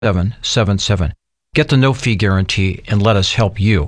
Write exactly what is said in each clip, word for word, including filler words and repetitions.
seven seven seven. Get the no-fee guarantee and let us help you.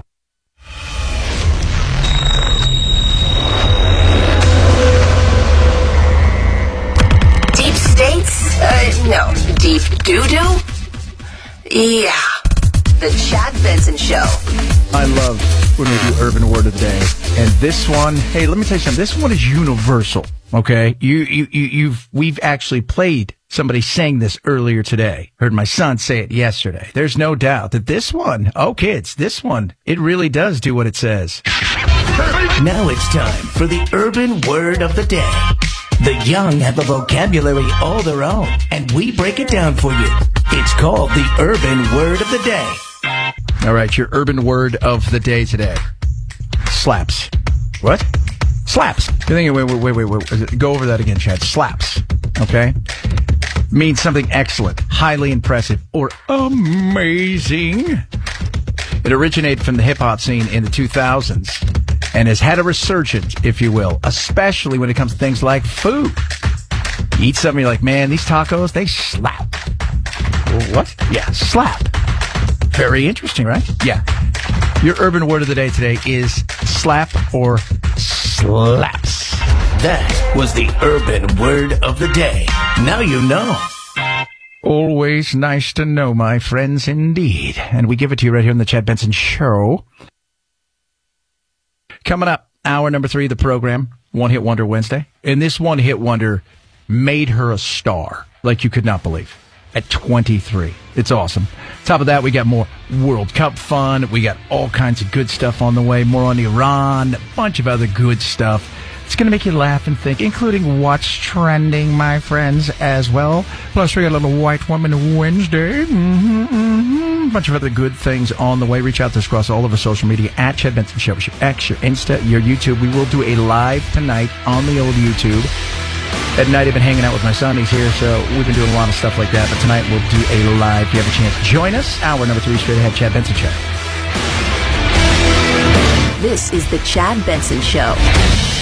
Deep states? Uh, no. Deep doo-doo? Yeah. The Chad Benson Show. I love when we do Urban Word of the Day. And this one, hey, let me tell you something. This one is universal, okay? You, you, you, you've, we've actually played somebody saying this earlier today. Heard my son say it yesterday. There's no doubt that this one, oh kids, this one, it really does do what it says. Now it's time for the Urban Word of the Day. The young have a vocabulary all their own, and we break it down for you. It's called the Urban Word of the Day. All right, your Urban Word of the Day today. Slaps. What? Slaps. You're thinking, wait, wait, wait, wait, wait. Go over that again, Chad. Slaps. Okay? Means something excellent, highly impressive, or amazing. It originated from the hip-hop scene in the two thousands and has had a resurgence, if you will, especially when it comes to things like food. You eat something, you're like, man, these tacos, they slap. What? Yeah, slap. Very interesting, right? Yeah. Your Urban Word of the Day today is slap or slaps. That was the Urban Word of the Day. Now you know. Always nice to know, my friends, indeed. And we give it to you right here on the Chad Benson Show. Coming up, hour number three of the program, One Hit Wonder Wednesday. And this One Hit Wonder made her a star like you could not believe. At twenty-three. It's awesome. Top of that, we got more World Cup fun. We got all kinds of good stuff on the way. More on Iran. A bunch of other good stuff. It's going to make you laugh and think, including what's trending, my friends, as well. Plus, we got a little White Woman Wednesday. Mm-hmm, mm-hmm. A bunch of other good things on the way. Reach out to us across all of our social media at Chad Benson Show. Your X, your Insta, your YouTube. We will do a live tonight on the old YouTube. At night, I've been hanging out with my son. He's here, so we've been doing a lot of stuff like that. But tonight, we'll do a live. If you have a chance, join us. Hour number three, straight ahead, Chad Benson Show. This is the Chad Benson Show.